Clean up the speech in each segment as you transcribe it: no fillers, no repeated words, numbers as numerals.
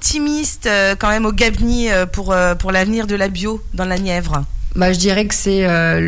optimiste quand même au Gabni pour l'avenir de la bio dans la Nièvre? Je dirais que c'est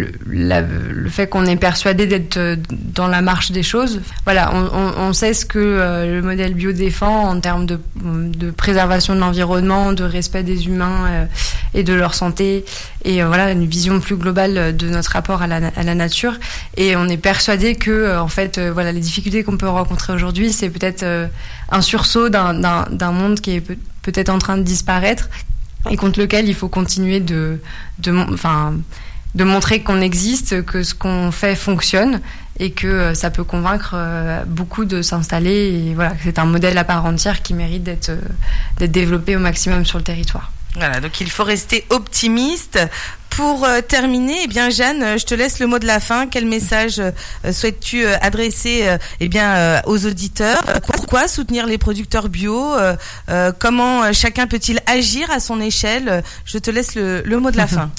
le fait qu'on est persuadé d'être dans la marche des choses. Voilà, on sait ce que le modèle bio défend en termes de préservation de l'environnement, de respect des humains et de leur santé, et voilà, une vision plus globale de notre rapport à la nature. Et on est persuadé que en fait, voilà, les difficultés qu'on peut rencontrer aujourd'hui, c'est peut-être un sursaut d'un monde qui est peut-être en train de disparaître, et contre lequel il faut continuer de montrer qu'on existe, que ce qu'on fait fonctionne, et que ça peut convaincre beaucoup de s'installer, et voilà, c'est un modèle à part entière qui mérite d'être développé au maximum sur le territoire. Voilà, donc il faut rester optimiste. Pour terminer, eh bien Jeanne, je te laisse le mot de la fin. Quel message souhaites-tu adresser aux auditeurs? Pourquoi soutenir les producteurs bio? Comment chacun peut-il agir à son échelle? Je te laisse le mot de la fin.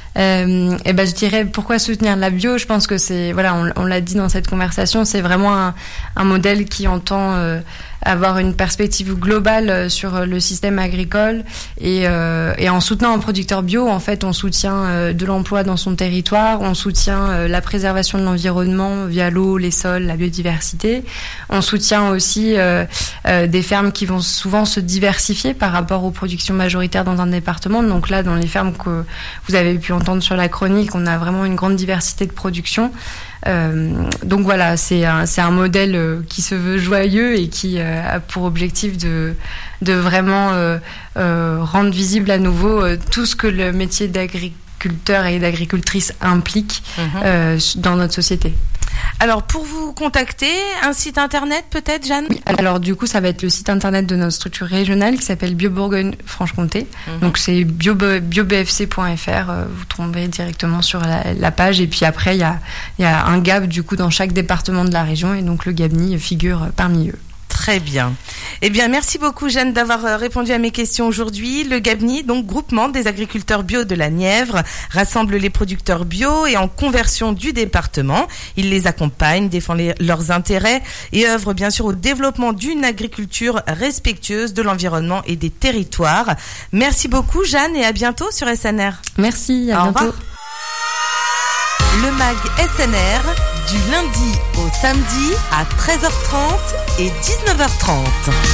Je dirais pourquoi soutenir la bio. Je pense que c'est, voilà, on l'a dit dans cette conversation, c'est vraiment un modèle qui entend avoir une perspective globale sur le système agricole, et en soutenant un producteur bio, en fait, on soutient de l'emploi dans son territoire, on soutient la préservation de l'environnement via l'eau, les sols, la biodiversité. On soutient aussi des fermes qui vont souvent se diversifier par rapport aux productions majoritaires dans un département. Donc là, dans les fermes que vous avez pu entendre sur la chronique, on a vraiment une grande diversité de production. Donc voilà, c'est un modèle qui se veut joyeux et qui a pour objectif de vraiment rendre visible à nouveau tout ce que le métier d'agriculteur et d'agricultrice implique dans notre société. Alors, pour vous contacter, un site internet peut-être, Jeanne? Oui, alors du coup, ça va être le site internet de notre structure régionale qui s'appelle Bio Bourgogne-Franche-Comté. Donc c'est biobfc.fr, vous tomberez directement sur la page, et puis après, il y a un GAB du coup dans chaque département de la région, et donc le Gabni figure parmi eux. Très bien. Eh bien, merci beaucoup, Jeanne, d'avoir répondu à mes questions aujourd'hui. Le Gabni, donc groupement des agriculteurs bio de la Nièvre, rassemble les producteurs bio et en conversion du département. Il les accompagne, défend leurs intérêts et œuvre bien sûr au développement d'une agriculture respectueuse de l'environnement et des territoires. Merci beaucoup, Jeanne, et à bientôt sur SNR. Merci, à bientôt. Au revoir. Le MAG SNR, du lundi au samedi à 13h30 et 19h30.